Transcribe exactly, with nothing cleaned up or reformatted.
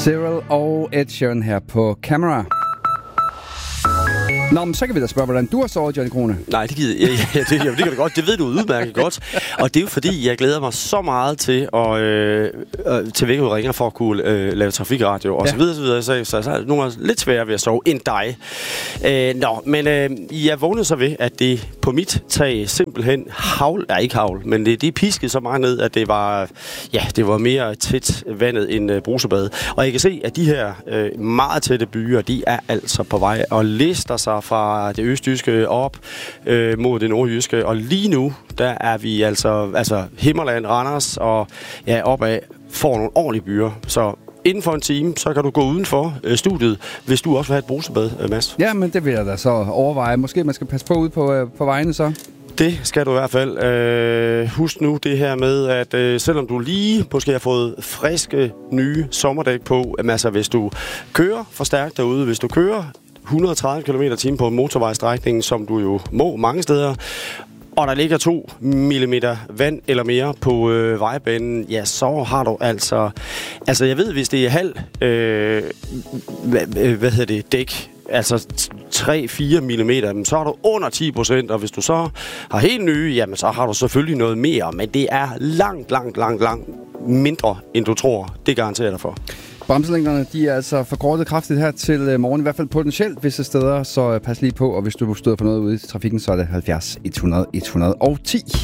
Cyril og Ed Sheeran her på Camera. Nå, men så kan vi da spørge, hvordan du har sovet, Johnny Krone. Nej, det gider jeg. Ja, det, det kan du godt. Det ved du udmærket godt. Og det er jo fordi, jeg glæder mig så meget til at øh, til vække ringer for at kunne øh, lave trafikradio og ja. så videre, så videre. Så, så, så er det nogle gange lidt sværere ved at sove end dig. Øh, nå, men øh, jeg vågnede så ved, at det på mit tag simpelthen havl, er ikke havl, men det, det piskede så meget ned, at det var, ja, det var mere tæt vandet end øh, brusebad. Og jeg kan se, at de her øh, meget tætte byer, de er altså på vej og lister sig fra det østjyske op øh, mod det nordjyske, og lige nu, der er vi altså, altså Himmerland, Randers og ja, opad får nogle ordentlige byer. Så inden for en time, så kan du gå uden for øh, studiet, hvis du også vil have et brusebad, øh, Mads. Ja, men det vil jeg da så overveje. Måske man skal passe på ude på, øh, på vejene så. Det skal du i hvert fald. Øh, husk nu det her med, at øh, selvom du lige måske har fået friske, nye sommerdæk på, altså hvis du kører for stærkt derude, hvis du kører et hundrede og tredive kilometer i timen på en motorvejsstrækning, som du jo må mange steder, og der ligger to millimeter vand eller mere på øh, vejbanen, ja, så har du altså... Altså, jeg ved, hvis det er halv... Øh, hvad, hvad hedder det? Dæk, altså tre til fire millimeter, så har du under ti procent, og hvis du så har helt nye, jamen så har du selvfølgelig noget mere, men det er langt, langt, langt, langt mindre, end du tror. Det garanterer dig for. Bremselængderne, de er altså forkortet kraftigt her til morgen, i hvert fald potentielt visse steder, så pas lige på, og hvis du støder på noget ude i trafikken, så er det halvfjerds et hundrede et hundrede og ti.